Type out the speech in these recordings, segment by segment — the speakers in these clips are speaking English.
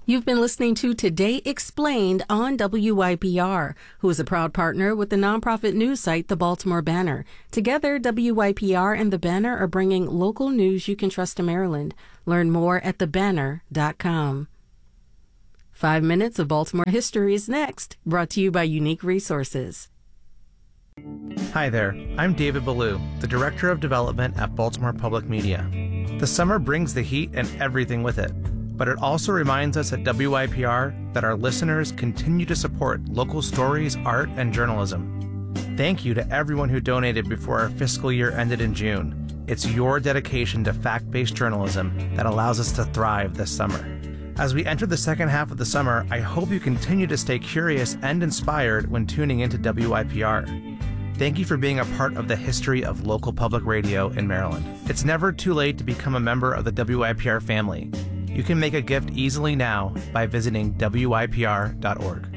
You've been listening to Today Explained on WYPR, who is a proud partner with the nonprofit news site The Baltimore Banner. Together, WYPR and The Banner are bringing local news you can trust to Maryland. Learn more at thebanner.com. 5 minutes of Baltimore history is next, brought to you by Unique Resources. Hi there, I'm David Ballou, the Director of Development at Baltimore Public Media. The summer brings the heat and everything with it, but it also reminds us at WYPR that our listeners continue to support local stories, art, and journalism. Thank you to everyone who donated before our fiscal year ended in June. It's your dedication to fact-based journalism that allows us to thrive this summer. As we enter the second half of the summer, I hope you continue to stay curious and inspired when tuning into WYPR. Thank you for being a part of the history of local public radio in Maryland. It's never too late to become a member of the WYPR family. You can make a gift easily now by visiting WYPR.org.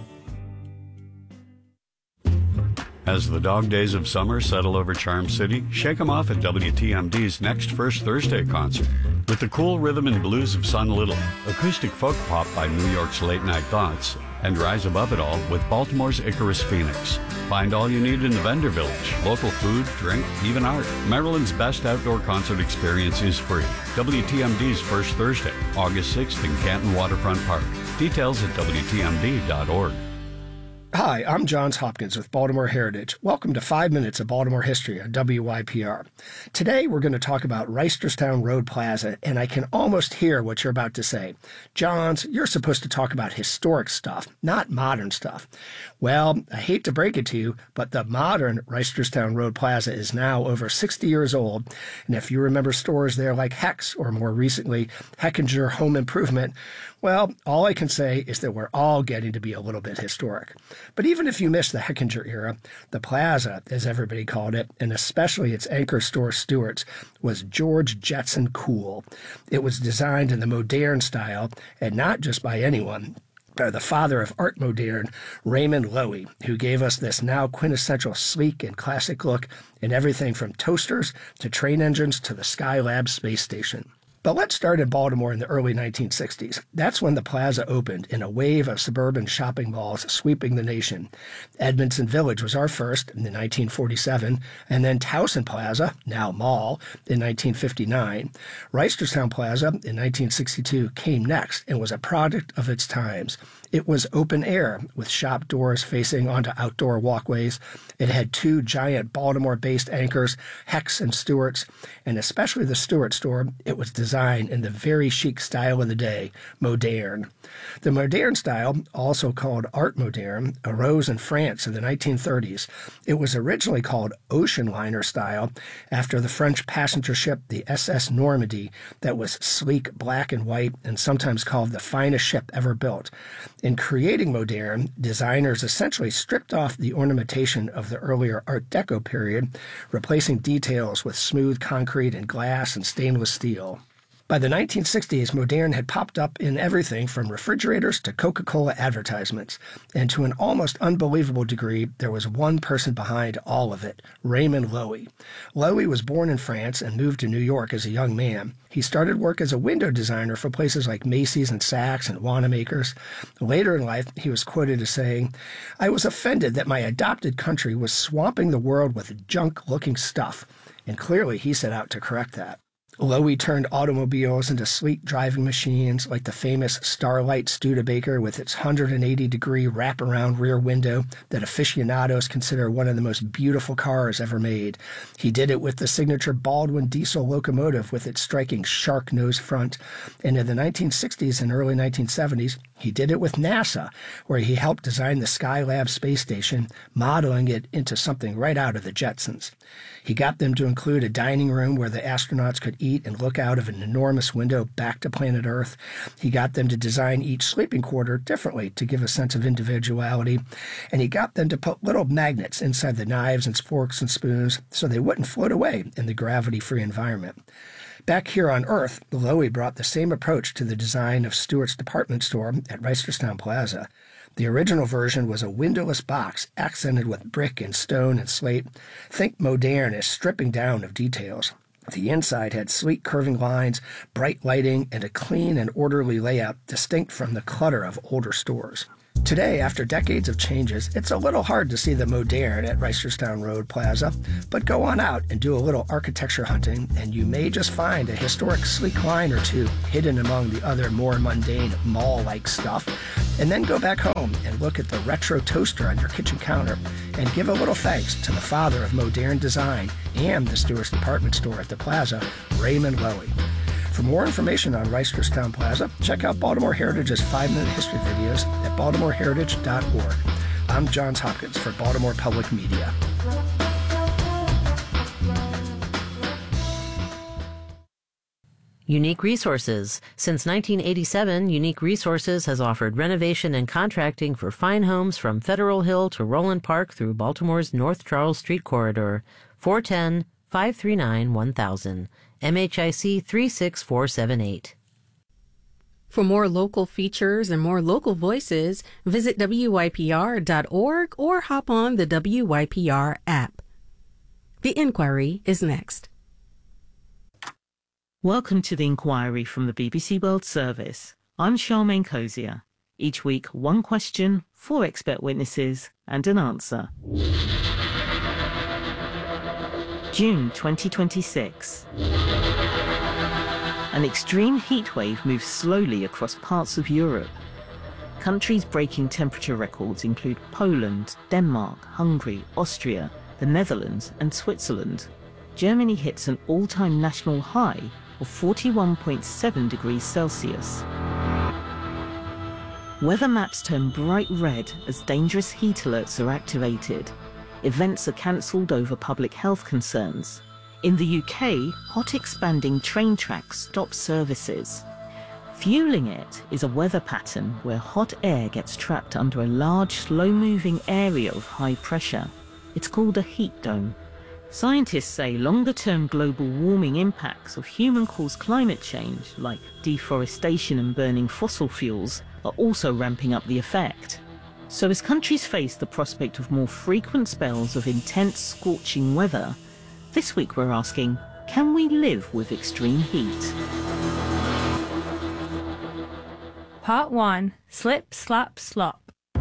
As the dog days of summer settle over Charm City, shake 'em off at WTMD's next First Thursday concert. With the cool rhythm and blues of Son Little, acoustic folk pop by New York's Late Night Thoughts, and rise above it all with Baltimore's Icarus Phoenix. Find all you need in the vendor village. Local food, drink, even art. Maryland's best outdoor concert experience is free. WTMD's First Thursday, August 6th in Canton Waterfront Park. Details at WTMD.org. Hi, I'm Johns Hopkins with Baltimore Heritage. Welcome to 5 Minutes of Baltimore History on WYPR. Today we're going to talk about Reisterstown Road Plaza, and I can almost hear what you're about to say. Johns, you're supposed to talk about historic stuff, not modern stuff. Well, I hate to break it to you, but the modern Reisterstown Road Plaza is now over 60 years old, and if you remember stores there like Hecht's or more recently Hechinger Home Improvement, well, all I can say is that we're all getting to be a little bit historic. But even if you miss the Hechinger era, the plaza, as everybody called it, and especially its anchor store Stewart's, was George Jetson Cool. It was designed in the moderne style, and not just by anyone, by the father of Art Moderne, Raymond Loewy, who gave us this now quintessential sleek and classic look in everything from toasters to train engines to the Skylab space station. But let's start in Baltimore in the early 1960s. That's when the plaza opened in a wave of suburban shopping malls sweeping the nation. Edmondson Village was our first in 1947, and then Towson Plaza, now Mall, in 1959. Reisterstown Plaza in 1962 came next and was a product of its times. It was open air with shop doors facing onto outdoor walkways. It had two giant Baltimore-based anchors, Hecht's and Stewart's, and especially the Stewart store, it was designed in the very chic style of the day, moderne. The moderne style, also called Art Moderne, arose in France in the 1930s. It was originally called ocean liner style after the French passenger ship, the SS Normandy, that was sleek black and white and sometimes called the finest ship ever built. In creating moderne, designers essentially stripped off the ornamentation of the earlier Art Deco period, replacing details with smooth concrete and glass and stainless steel. By the 1960s, moderne had popped up in everything from refrigerators to Coca-Cola advertisements, and to an almost unbelievable degree, there was one person behind all of it, Raymond Loewy. Loewy was born in France and moved to New York as a young man. He started work as a window designer for places like Macy's and Saks and Wanamaker's. Later in life, he was quoted as saying, "I was offended that my adopted country was swamping the world with junk-looking stuff," and clearly he set out to correct that. Loewy turned automobiles into sleek driving machines like the famous Starlight Studebaker with its 180-degree wraparound rear window that aficionados consider one of the most beautiful cars ever made. He did it with the signature Baldwin diesel locomotive with its striking shark nose front. And in the 1960s and early 1970s, he did it with NASA, where he helped design the Skylab space station, modeling it into something right out of the Jetsons. He got them to include a dining room where the astronauts could eat and look out of an enormous window back to planet Earth. He got them to design each sleeping quarter differently to give a sense of individuality. And he got them to put little magnets inside the knives and forks and spoons so they wouldn't float away in the gravity-free environment. Back here on Earth, Loewy brought the same approach to the design of Stewart's department store at Reisterstown Plaza. The original version was a windowless box accented with brick and stone and slate. Think moderne as stripping down of details. The inside had sleek curving lines, bright lighting, and a clean and orderly layout distinct from the clutter of older stores. Today, after decades of changes, it's a little hard to see the moderne at Reisterstown Road Plaza, but go on out and do a little architecture hunting, and you may just find a historic sleek line or two hidden among the other more mundane mall-like stuff, and then go back home and look at the retro toaster on your kitchen counter and give a little thanks to the father of modern design and the Stewart's department store at the plaza, Raymond Loewy. For more information on Reisterstown Plaza, check out Baltimore Heritage's 5-minute history videos at baltimoreheritage.org. I'm Johns Hopkins for Baltimore Public Media. Unique Resources. Since 1987, Unique Resources has offered renovation and contracting for fine homes from Federal Hill to Roland Park through Baltimore's North Charles Street corridor. 410-539-1000. MHIC 36478. For more local features and more local voices, visit WYPR.org or hop on the WYPR app. The Inquiry is next. Welcome to The Inquiry from the BBC World Service. I'm Charmaine Cozier. Each week, one question, 4 expert witnesses, and an answer. June 2026. An extreme heatwave moves slowly across parts of Europe. Countries breaking temperature records include Poland, Denmark, Hungary, Austria, the Netherlands, and Switzerland. Germany hits an all-time national high of 41.7 degrees Celsius. Weather maps turn bright red as dangerous heat alerts are activated. Events are cancelled over public health concerns. In the UK, hot expanding train tracks stop services. Fueling it is a weather pattern where hot air gets trapped under a large, slow-moving area of high pressure. It's called a heat dome. Scientists say longer-term global warming impacts of human-caused climate change, like deforestation and burning fossil fuels, are also ramping up the effect. So as countries face the prospect of more frequent spells of intense, scorching weather, this week we're asking, can we live with extreme heat? Part 1. Slip, slap, slop.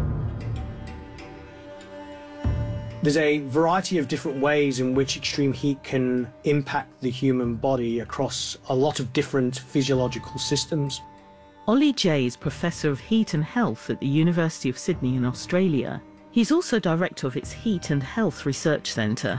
There's a variety of different ways in which extreme heat can impact the human body across a lot of different physiological systems. Ollie Jay is Professor of Heat and Health at the University of Sydney in Australia. He's also Director of its Heat and Health Research Centre.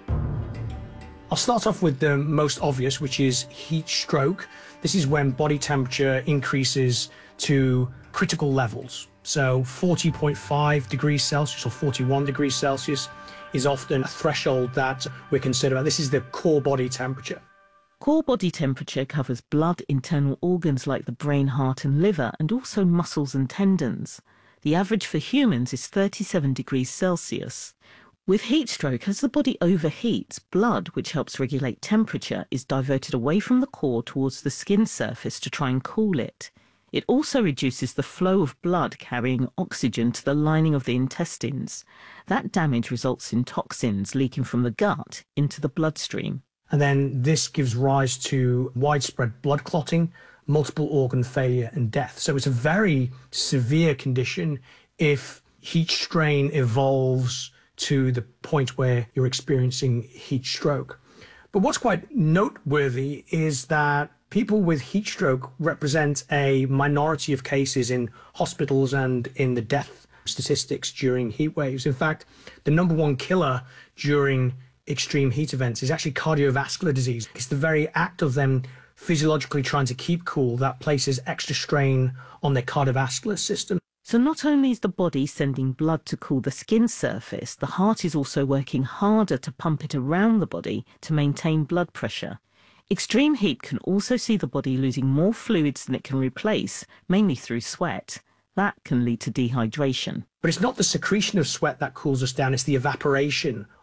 I'll start off with the most obvious, which is heat stroke. This is when body temperature increases to critical levels. So 40.5 degrees Celsius or 41 degrees Celsius is often a threshold that we're concerned about. This is the core body temperature. Core body temperature covers blood, internal organs like the brain, heart and liver, and also muscles and tendons. The average for humans is 37 degrees Celsius. With heat stroke, as the body overheats, blood, which helps regulate temperature, is diverted away from the core towards the skin surface to try and cool it. It also reduces the flow of blood carrying oxygen to the lining of the intestines. That damage results in toxins leaking from the gut into the bloodstream. And then this gives rise to widespread blood clotting, multiple organ failure and death. So it's a very severe condition if heat strain evolves to the point where you're experiencing heat stroke. But what's quite noteworthy is that people with heat stroke represent a minority of cases in hospitals and in the death statistics during heat waves. In fact, the number one killer during extreme heat events is actually cardiovascular disease. It's the very act of them physiologically trying to keep cool that places extra strain on their cardiovascular system. So not only is the body sending blood to cool the skin surface, the heart is also working harder to pump it around the body to maintain blood pressure. Extreme heat can also see the body losing more fluids than it can replace, mainly through sweat. That can lead to dehydration. But it's not the secretion of sweat that cools us down, it's the evaporation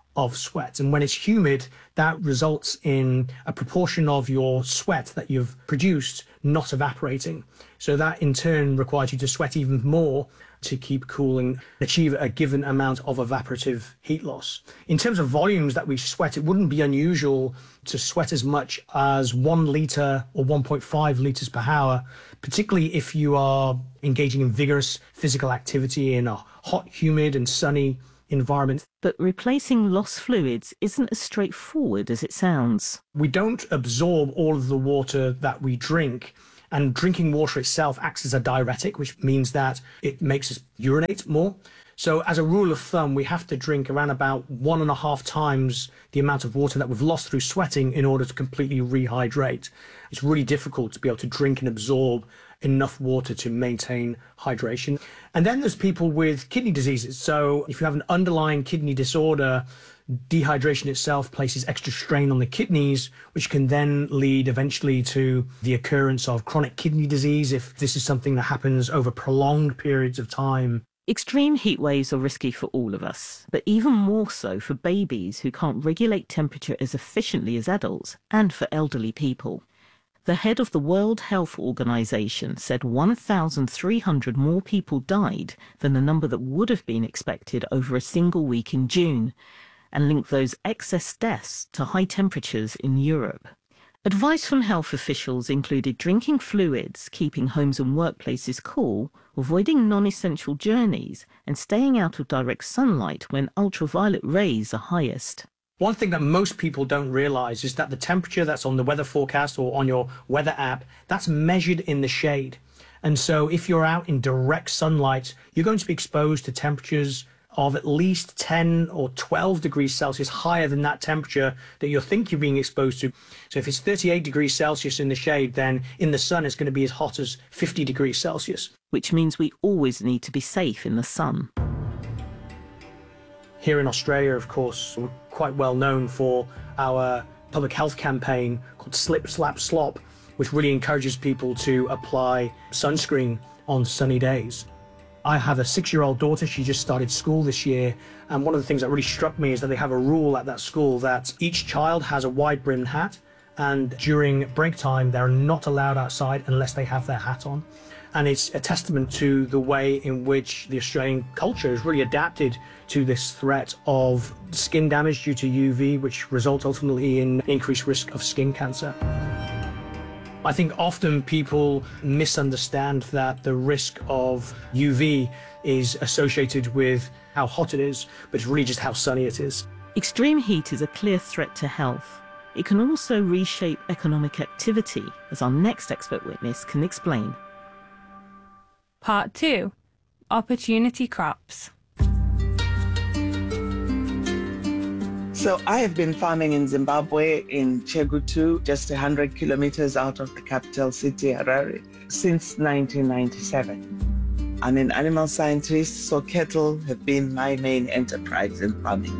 of sweat. And when it's humid, that results in a proportion of your sweat that you've produced not evaporating. So that in turn requires you to sweat even more to keep cool and achieve a given amount of evaporative heat loss. In terms of volumes that we sweat, it wouldn't be unusual to sweat as much as 1 litre or 1.5 litres per hour, particularly if you are engaging in vigorous physical activity in a hot, humid and sunny environment. But replacing lost fluids isn't as straightforward as it sounds. We don't absorb all of the water that we drink, and drinking water itself acts as a diuretic, which means that it makes us urinate more. So as a rule of thumb, we have to drink around about 1.5 times the amount of water that we've lost through sweating in order to completely rehydrate. It's really difficult to be able to drink and absorb enough water to maintain hydration. And then there's people with kidney diseases. So if you have an underlying kidney disorder, dehydration itself places extra strain on the kidneys, which can then lead eventually to the occurrence of chronic kidney disease if this is something that happens over prolonged periods of time. Extreme heat waves are risky for all of us, but even more so for babies who can't regulate temperature as efficiently as adults, and for elderly people. The head of the World Health Organization said 1,300 more people died than the number that would have been expected over a single week in June, and linked those excess deaths to high temperatures in Europe. Advice from health officials included drinking fluids, keeping homes and workplaces cool, avoiding non-essential journeys, and staying out of direct sunlight when ultraviolet rays are highest. One thing that most people don't realize is that the temperature that's on the weather forecast or on your weather app, that's measured in the shade. And so if you're out in direct sunlight, you're going to be exposed to temperatures of at least 10 or 12 degrees Celsius higher than that temperature that you think you're being exposed to. So if it's 38 degrees Celsius in the shade, then in the sun it's going to be as hot as 50 degrees Celsius. Which means we always need to be safe in the sun. Here in Australia, of course, we're quite well known for our public health campaign called Slip, Slap, Slop, which really encourages people to apply sunscreen on sunny days. I have a 6-year-old daughter. She just started school this year. And one of the things that really struck me is that they have a rule at that school that each child has a wide-brimmed hat. And during break time, they're not allowed outside unless they have their hat on. And it's a testament to the way in which the Australian culture has really adapted to this threat of skin damage due to UV, which results ultimately in increased risk of skin cancer. I think often people misunderstand that the risk of UV is associated with how hot it is, but it's really just how sunny it is. Extreme heat is a clear threat to health. It can also reshape economic activity, as our next expert witness can explain. Part 2. Opportunity crops. So I have been farming in Zimbabwe, in Chegutu, just 100 kilometers out of the capital city, Harare, since 1997. I'm an animal scientist, so cattle have been my main enterprise in farming.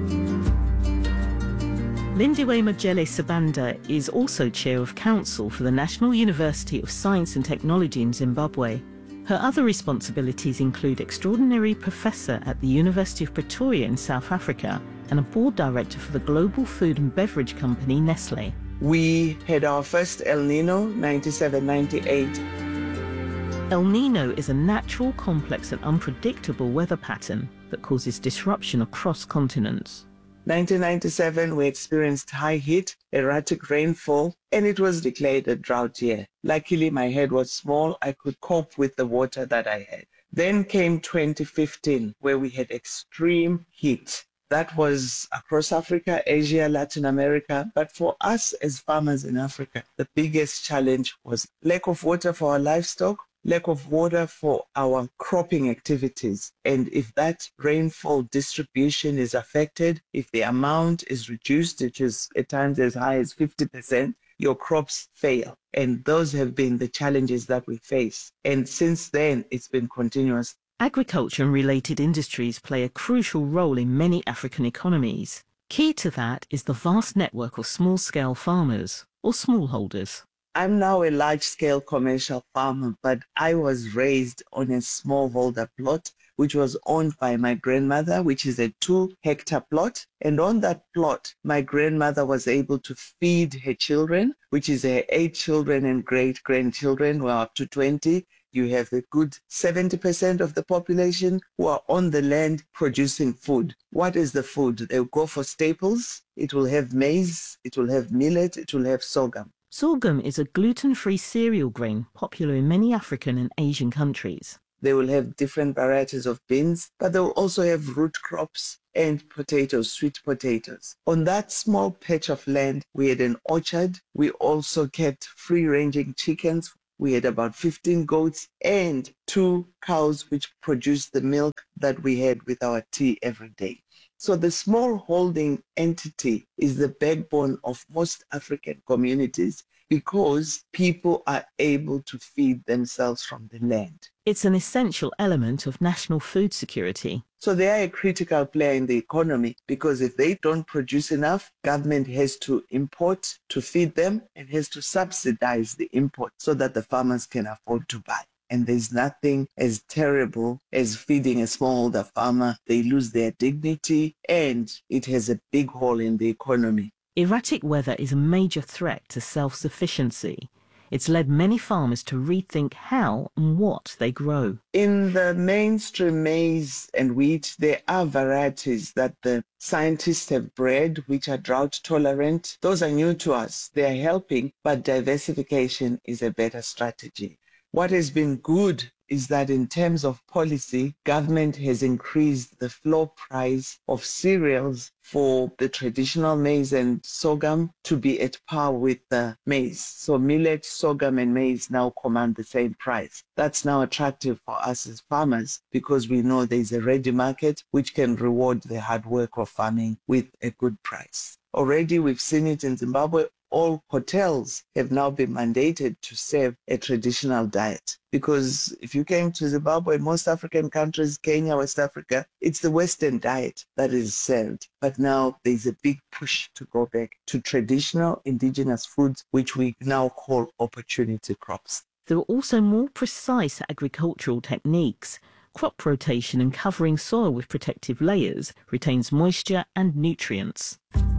Lindiwe Majele Sabanda is also chair of council for the National University of Science and Technology in Zimbabwe. Her other responsibilities include extraordinary professor at the University of Pretoria in South Africa and a board director for the global food and beverage company Nestle. We had our first El Nino, 97-98. El Nino is a natural, complex and unpredictable weather pattern that causes disruption across continents. 1997, we experienced high heat, erratic rainfall, and it was declared a drought year. Luckily, my head was small. I could cope with the water that I had. Then came 2015, where we had extreme heat. That was across Africa, Asia, Latin America. But for us as farmers in Africa, the biggest challenge was lack of water for our livestock, lack of water for our cropping activities. And if that rainfall distribution is affected, if the amount is reduced, which is at times as high as 50%, your crops fail. And those have been the challenges that we face. And since then, it's been continuous. Agriculture and related industries play a crucial role in many African economies. Key to that is the vast network of small-scale farmers, or smallholders. I'm now a large-scale commercial farmer, but I was raised on a smallholder plot which was owned by my grandmother, which is a 2-hectare plot. And on that plot, my grandmother was able to feed her children, which is her 8 children and great-grandchildren who are up to 20. You have a good 70% of the population who are on the land producing food. What is the food? They'll go for staples. It will have maize, it will have millet, it will have sorghum. Sorghum is a gluten-free cereal grain popular in many African and Asian countries. They will have different varieties of beans, but they will also have root crops and potatoes, sweet potatoes. On that small patch of land, we had an orchard. We also kept free-ranging chickens. We had about 15 goats and 2 cows, which produced the milk that we had with our tea every day. So the small holding entity is the backbone of most African communities because people are able to feed themselves from the land. It's an essential element of national food security. So they are a critical player in the economy because if they don't produce enough, government has to import to feed them and has to subsidize the import so that the farmers can afford to buy. And there's nothing as terrible as feeding a smallholder farmer. They lose their dignity and it has a big hole in the economy. Erratic weather is a major threat to self-sufficiency. It's led many farmers to rethink how and what they grow. In the mainstream maize and wheat, there are varieties that the scientists have bred which are drought tolerant. Those are new to us. They are helping, but diversification is a better strategy. What has been good is that in terms of policy, government has increased the floor price of cereals for the traditional maize and sorghum to be at par with the maize. So millet, sorghum and maize now command the same price. That's now attractive for us as farmers because we know there's a ready market which can reward the hard work of farming with a good price. Already we've seen it in Zimbabwe. All hotels have now been mandated to serve a traditional diet. Because if you came to Zimbabwe, most African countries, Kenya, West Africa, it's the Western diet that is served. But now there's a big push to go back to traditional indigenous foods, which we now call opportunity crops. There are also more precise agricultural techniques. Crop rotation and covering soil with protective layers retains moisture and nutrients.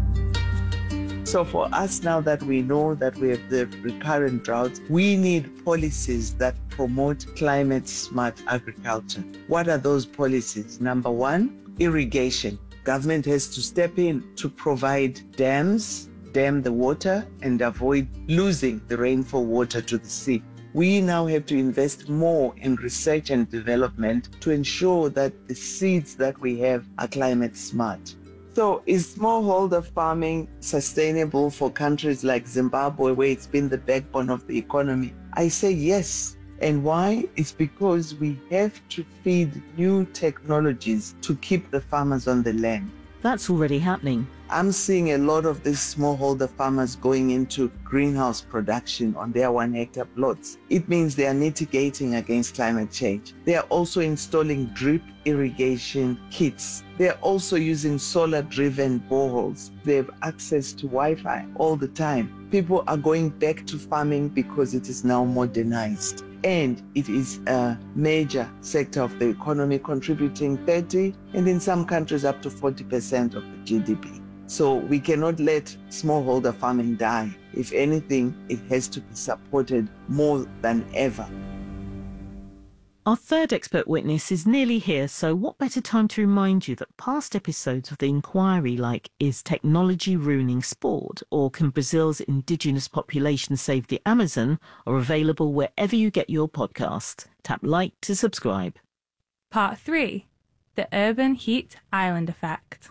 So for us now that we know that we have the recurrent droughts, we need policies that promote climate-smart agriculture. What are those policies? Number 1, irrigation. Government has to step in to provide dams, dam the water, and avoid losing the rainfall water to the sea. We now have to invest more in research and development to ensure that the seeds that we have are climate-smart. So is smallholder farming sustainable for countries like Zimbabwe, where it's been the backbone of the economy? I say yes. And why? It's because we have to feed new technologies to keep the farmers on the land. That's already happening. I'm seeing a lot of these smallholder farmers going into greenhouse production on their 1-hectare plots. It means they are mitigating against climate change. They are also installing drip irrigation kits. They are also using solar-driven boreholes. They have access to Wi-Fi all the time. People are going back to farming because it is now modernized. And it is a major sector of the economy, contributing 30% and in some countries up to 40% of the GDP. So we cannot let smallholder farming die. If anything, it has to be supported more than ever. Our third expert witness is nearly here, so what better time to remind you that past episodes of the inquiry, like Is Technology Ruining Sport or Can Brazil's Indigenous Population Save the Amazon, are available wherever you get your podcast. Tap like to subscribe. Part 3. The Urban Heat Island Effect.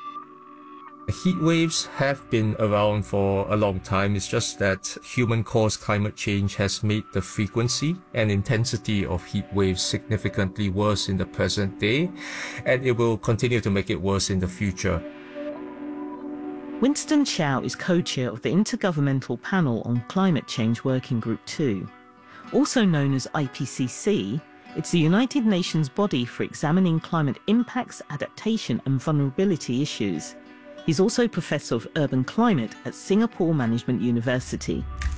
Heat waves have been around for a long time. It's just that human-caused climate change has made the frequency and intensity of heat waves significantly worse in the present day, and it will continue to make it worse in the future. Winston Chow is co-chair of the Intergovernmental Panel on Climate Change Working Group 2. Also known as IPCC, it's the United Nations body for examining climate impacts, adaptation and vulnerability issues. He's also Professor of Urban Climate at Singapore Management University.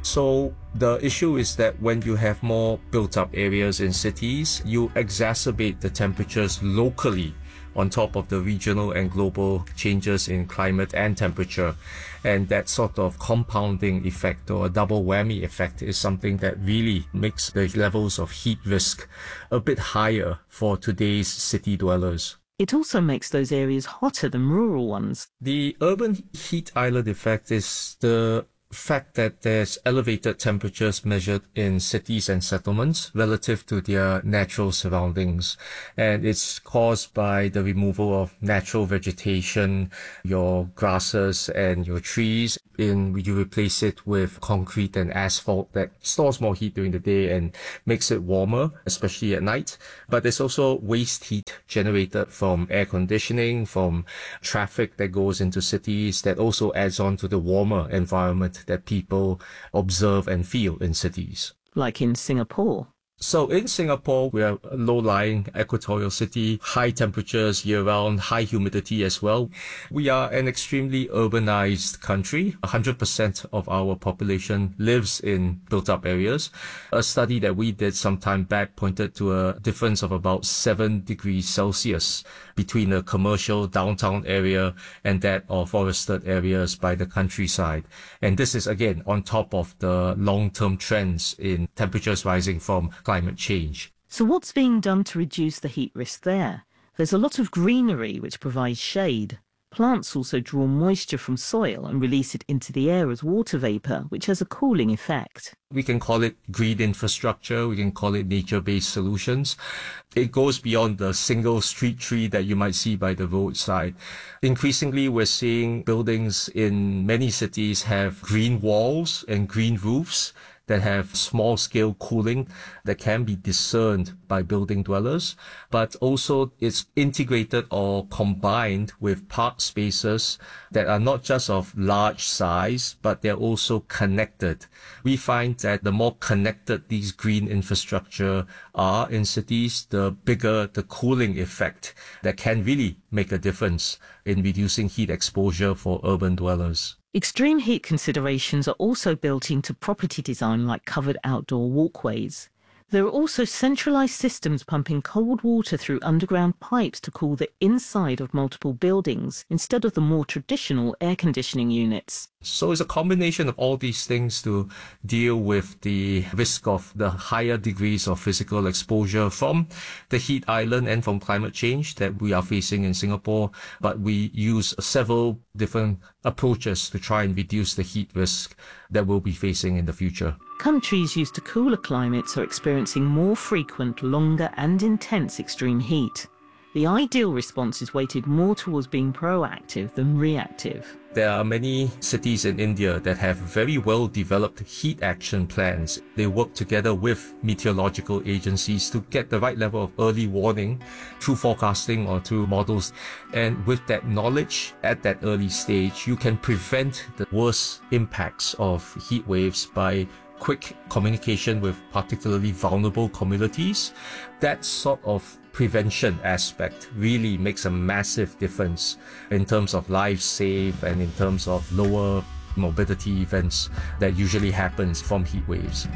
So the issue is that when you have more built-up areas in cities, you exacerbate the temperatures locally on top of the regional and global changes in climate and temperature. And that sort of compounding effect, or a double whammy effect, is something that really makes the levels of heat risk a bit higher for today's city dwellers. It also makes those areas hotter than rural ones. The urban heat island effect is the fact that there's elevated temperatures measured in cities and settlements relative to their natural surroundings. And it's caused by the removal of natural vegetation, your grasses and your trees. You replace it with concrete and asphalt that stores more heat during the day and makes it warmer, especially at night. But there's also waste heat generated from air conditioning, from traffic that goes into cities, that also adds on to the warmer environment that people observe and feel in cities. Like in Singapore. So in Singapore, we are a low-lying equatorial city, high temperatures year-round, high humidity as well. We are an extremely urbanized country. 100% of our population lives in built-up areas. A study that we did some time back pointed to a difference of about 7 degrees Celsius between the commercial downtown area and that of forested areas by the countryside. And this is, again, on top of the long-term trends in temperatures rising from climate change. So what's being done to reduce the heat risk there? There's a lot of greenery which provides shade. Plants also draw moisture from soil and release it into the air as water vapour, which has a cooling effect. We can call it green infrastructure, we can call it nature-based solutions. It goes beyond the single street tree that you might see by the roadside. Increasingly, we're seeing buildings in many cities have green walls and green roofs that have small-scale cooling that can be discerned by building dwellers, but also it's integrated or combined with park spaces that are not just of large size, but they're also connected. We find that the more connected these green infrastructure are in cities, the bigger the cooling effect that can really make a difference in reducing heat exposure for urban dwellers. Extreme heat considerations are also built into property design, like covered outdoor walkways. There are also centralised systems pumping cold water through underground pipes to cool the inside of multiple buildings instead of the more traditional air conditioning units. So it's a combination of all these things to deal with the risk of the higher degrees of physical exposure from the heat island and from climate change that we are facing in Singapore. But we use several different approaches to try and reduce the heat risk that we'll be facing in the future. Countries used to cooler climates are experiencing more frequent, longer and intense extreme heat. The ideal response is weighted more towards being proactive than reactive. There are many cities in India that have very well-developed heat action plans. They work together with meteorological agencies to get the right level of early warning through forecasting or through models. And with that knowledge at that early stage, you can prevent the worst impacts of heat waves by quick communication with particularly vulnerable communities. That sort of prevention aspect really makes a massive difference in terms of lives saved and in terms of lower morbidity events that usually happens from heat waves.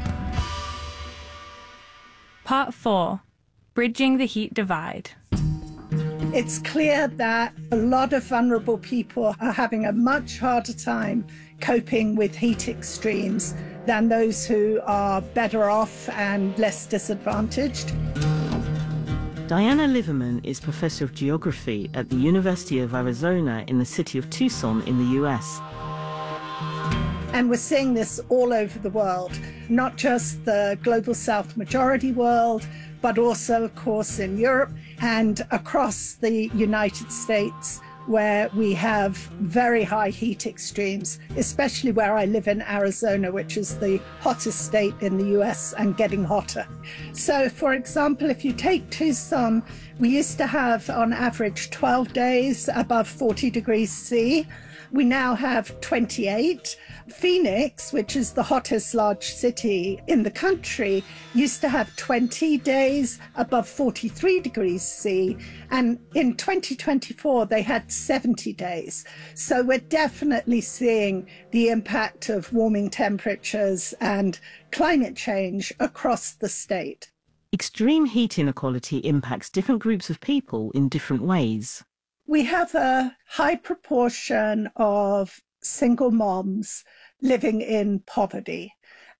Part 4. Bridging the Heat Divide. It's clear that a lot of vulnerable people are having a much harder time coping with heat extremes than those who are better off and less disadvantaged. Diana Liverman is Professor of Geography at the University of Arizona in the city of Tucson in the US. And we're seeing this all over the world, not just the global South majority world, but also, of course, in Europe and across the United States, where we have very high heat extremes, especially where I live in Arizona, which is the hottest state in the US and getting hotter. So, for example, if you take Tucson, we used to have on average 12 days above 40 degrees C. We now have 28. Phoenix, which is the hottest large city in the country, used to have 20 days above 43 degrees C. And in 2024, they had 70 days. So we're definitely seeing the impact of warming temperatures and climate change across the state. Extreme heat inequality impacts different groups of people in different ways. We have a high proportion of single moms living in poverty.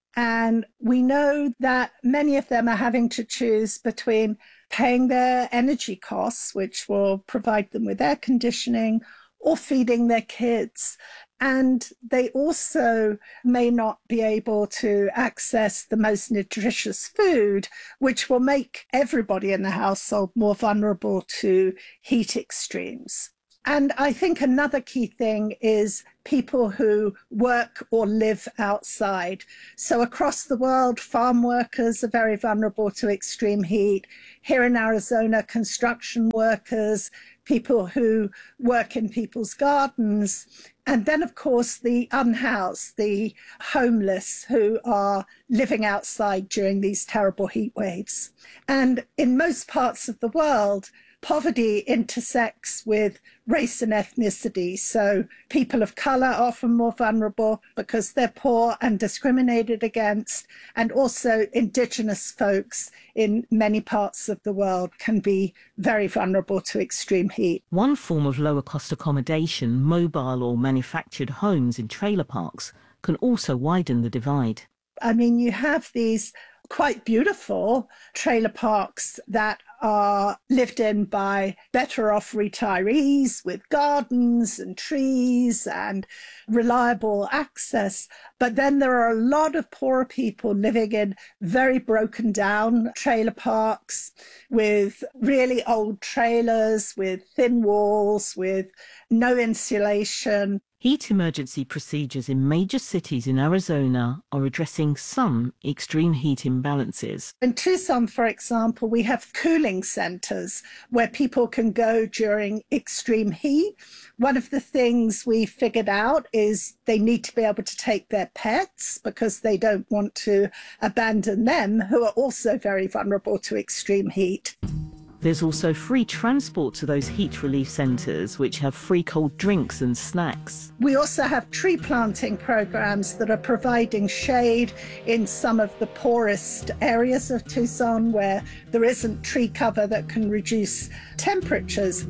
And we know that many of them are having to choose between paying their energy costs, which will provide them with air conditioning, or feeding their kids. And they also may not be able to access the most nutritious food, which will make everybody in the household more vulnerable to heat extremes. And I think another key thing is people who work or live outside. So across the world, farm workers are very vulnerable to extreme heat. Here in Arizona, construction workers, people who work in people's gardens, and then, of course, the unhoused, the homeless who are living outside during these terrible heat waves. And in most parts of the world, poverty intersects with race and ethnicity. So people of color are often more vulnerable because they're poor and discriminated against. And also indigenous folks in many parts of the world can be very vulnerable to extreme heat. One form of lower cost accommodation, mobile or manufactured homes in trailer parks, can also widen the divide. I mean, you have these quite beautiful trailer parks that are lived in by better off retirees with gardens and trees and reliable access. But then there are a lot of poorer people living in very broken down trailer parks with really old trailers, with thin walls, with no insulation. Heat emergency procedures in major cities in Arizona are addressing some extreme heat imbalances. In Tucson, for example, we have cooling centers where people can go during extreme heat. One of the things we figured out is they need to be able to take their pets because they don't want to abandon them, who are also very vulnerable to extreme heat. There's also free transport to those heat relief centres, which have free cold drinks and snacks. We also have tree planting programs that are providing shade in some of the poorest areas of Tucson where there isn't tree cover that can reduce temperatures.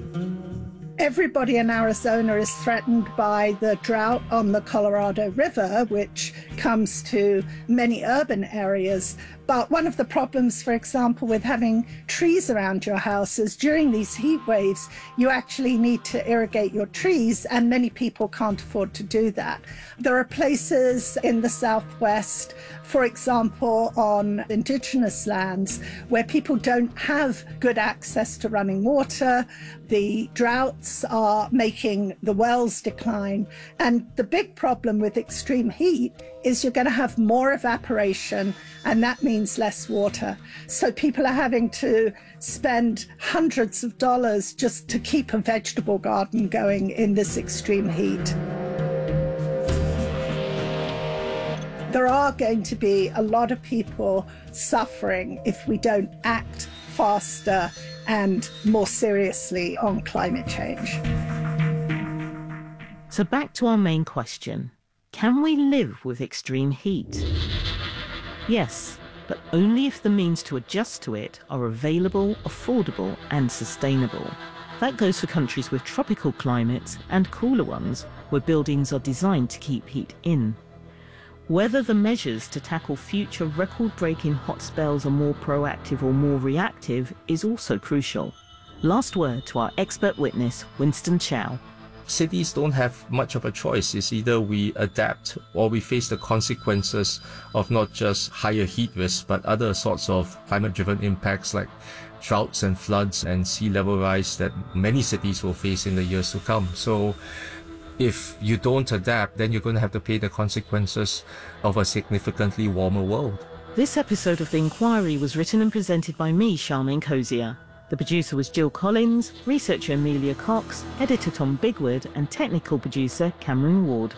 Everybody in Arizona is threatened by the drought on the Colorado River, which comes to many urban areas. But one of the problems, for example, with having trees around your house is during these heat waves, you actually need to irrigate your trees, and many people can't afford to do that. There are places in the Southwest, for example, on indigenous lands, where people don't have good access to running water. The droughts are making the wells decline. And the big problem with extreme heat is you're going to have more evaporation, and that means less water. So people are having to spend hundreds of dollars just to keep a vegetable garden going in this extreme heat. There are going to be a lot of people suffering if we don't act faster and more seriously on climate change. So back to our main question. Can we live with extreme heat? Yes, but only if the means to adjust to it are available, affordable, and sustainable. That goes for countries with tropical climates and cooler ones where buildings are designed to keep heat in. Whether the measures to tackle future record-breaking hot spells are more proactive or more reactive is also crucial. Last word to our expert witness, Winston Chow. Cities don't have much of a choice. It's either we adapt or we face the consequences of not just higher heat risks, but other sorts of climate-driven impacts like droughts and floods and sea level rise that many cities will face in the years to come. So if you don't adapt, then you're going to have to pay the consequences of a significantly warmer world. This episode of The Inquiry was written and presented by me, Charmaine Cozier. The producer was Jill Collins, researcher Amelia Cox, editor Tom Bigwood, and technical producer Cameron Ward.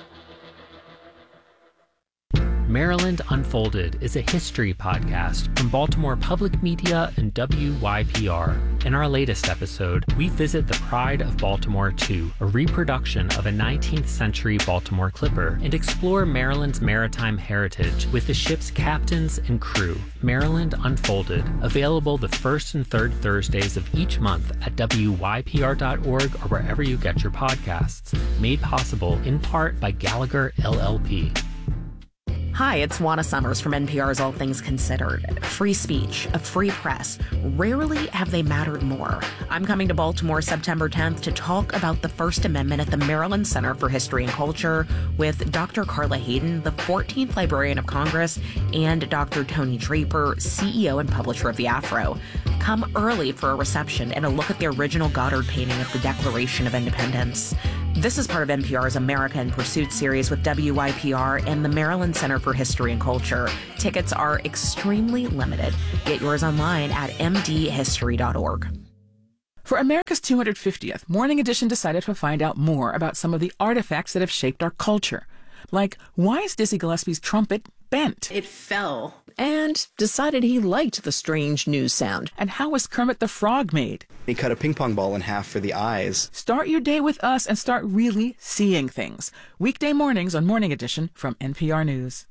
Maryland Unfolded is a history podcast from Baltimore Public Media and WYPR. In our latest episode, we visit the Pride of Baltimore II, a reproduction of a 19th century Baltimore clipper, and explore Maryland's maritime heritage with the ship's captains and crew. Maryland Unfolded, available the first and third Thursdays of each month at WYPR.org or wherever you get your podcasts. Made possible in part by Gallagher LLP. Hi, it's Juana Summers from NPR's All Things Considered. Free speech, a free press. Rarely have they mattered more. I'm coming to Baltimore September 10th to talk about the First Amendment at the Maryland Center for History and Culture with Dr. Carla Hayden, the 14th Librarian of Congress, and Dr. Tony Draper, CEO and publisher of The Afro. Come early for a reception and a look at the original Goddard painting of the Declaration of Independence. This is part of NPR's America in Pursuit series with WYPR and the Maryland Center for History and Culture. Tickets are extremely limited. Get yours online at mdhistory.org. For America's 250th, Morning Edition decided to find out more about some of the artifacts that have shaped our culture. Like, why is Dizzy Gillespie's trumpet bent? It fell and decided he liked the strange news sound. And how was Kermit the Frog made? He cut a ping pong ball in half for the eyes. Start your day with us and start really seeing things. Weekday mornings on Morning Edition from NPR News.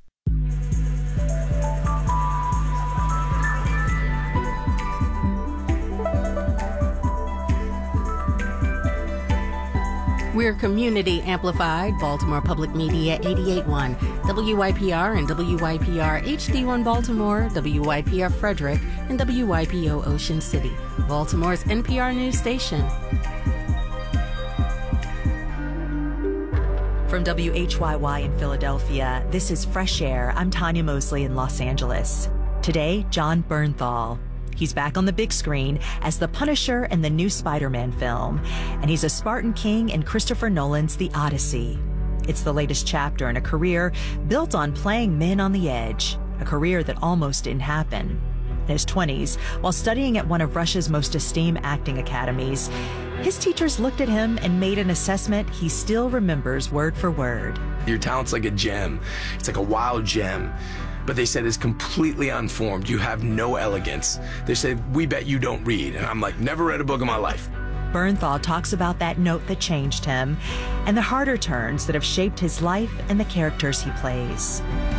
We're community amplified, Baltimore Public Media 88.1, WYPR and WYPR HD1 Baltimore, WYPR Frederick, and WYPO Ocean City, Baltimore's NPR news station. From WHYY in Philadelphia, this is Fresh Air. I'm Tanya Mosley in Los Angeles. Today, Jon Bernthal. He's back on the big screen as the Punisher in the new Spider-Man film, and he's a Spartan King in Christopher Nolan's The Odyssey. It's the latest chapter in a career built on playing men on the edge, a career that almost didn't happen. In his 20s, while studying at one of Russia's most esteemed acting academies, his teachers looked at him and made an assessment he still remembers word for word. Your talent's like a gem. It's like a wild gem. But they said it's completely unformed. You have no elegance. They said, we bet you don't read. And I'm like, never read a book in my life. Bernthal talks about that note that changed him and the harder turns that have shaped his life and the characters he plays.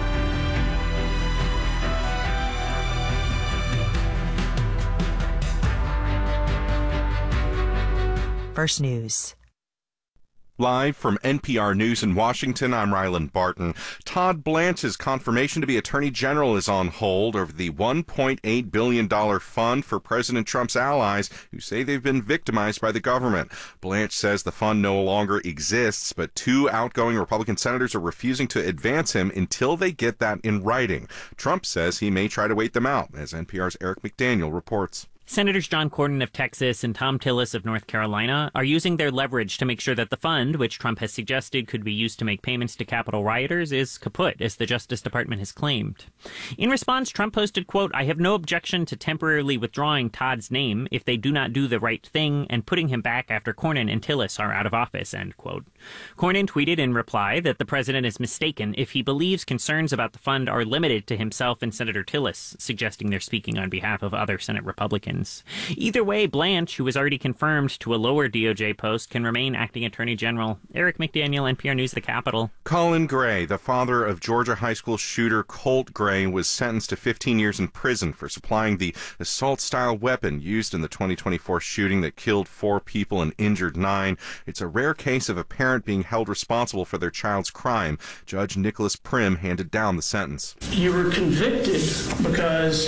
First News. Live from NPR News in Washington, I'm Ryland Barton. Todd Blanche's confirmation to be Attorney General is on hold over the $1.8 billion fund for President Trump's allies who say they've been victimized by the government. Blanche says the fund no longer exists, but two outgoing Republican senators are refusing to advance him until they get that in writing. Trump says he may try to wait them out, as NPR's Eric McDaniel reports. Senators John Cornyn of Texas and Tom Tillis of North Carolina are using their leverage to make sure that the fund, which Trump has suggested could be used to make payments to Capitol rioters, is kaput, as the Justice Department has claimed. In response, Trump posted, quote, "I have no objection to temporarily withdrawing Todd's name if they do not do the right thing and putting him back after Cornyn and Tillis are out of office," end quote. Cornyn tweeted in reply that the president is mistaken if he believes concerns about the fund are limited to himself and Senator Tillis, suggesting they're speaking on behalf of other Senate Republicans. Either way, Blanche, who was already confirmed to a lower DOJ post, can remain acting Attorney General. Eric McDaniel, NPR News, the Capitol. Colin Gray, the father of Georgia high school shooter Colt Gray, was sentenced to 15 years in prison for supplying the assault-style weapon used in the 2024 shooting that killed 4 people and injured 9. It's a rare case of a parent being held responsible for their child's crime. Judge Nicholas Prim handed down the sentence. You were convicted because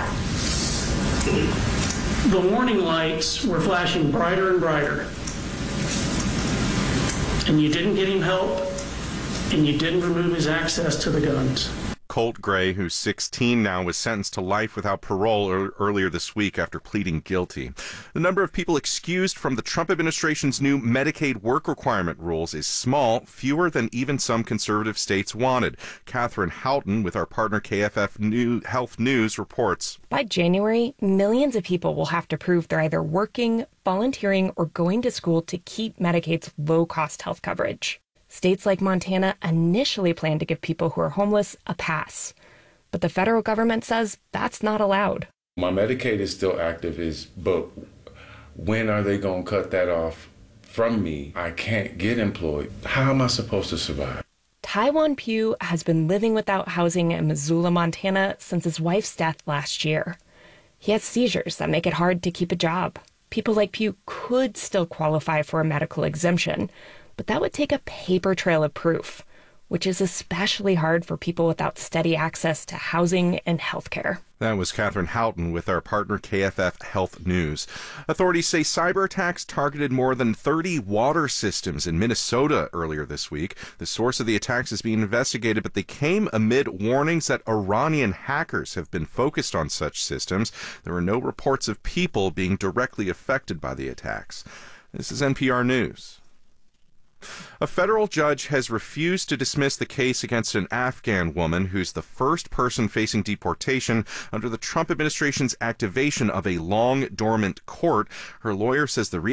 the warning lights were flashing brighter and brighter, and you didn't get him help, and you didn't remove his access to the guns. Colt Gray, who's 16 now, was sentenced to life without parole earlier this week after pleading guilty. The number of people excused from the Trump administration's new Medicaid work requirement rules is small, fewer than even some conservative states wanted. Catherine Houghton with our partner KFF Health News reports. By January, millions of people will have to prove they're either working, volunteering, or going to school to keep Medicaid's low-cost health coverage. States like Montana initially planned to give people who are homeless a pass, but the federal government says that's not allowed. My Medicaid is still active, but when are they going to cut that off from me? I can't get employed. How am I supposed to survive? Taiwan Pugh has been living without housing in Missoula, Montana since his wife's death last year. He has seizures that make it hard to keep a job. People like Pugh could still qualify for a medical exemption, but that would take a paper trail of proof, which is especially hard for people without steady access to housing and health care. That was Catherine Houghton with our partner KFF Health News. Authorities say cyber attacks targeted more than 30 water systems in Minnesota earlier this week. The source of the attacks is being investigated, but they came amid warnings that Iranian hackers have been focused on such systems. There were no reports of people being directly affected by the attacks. This is NPR News. A federal judge has refused to dismiss the case against an Afghan woman who's the first person facing deportation under the Trump administration's activation of a long-dormant court. Her lawyer says the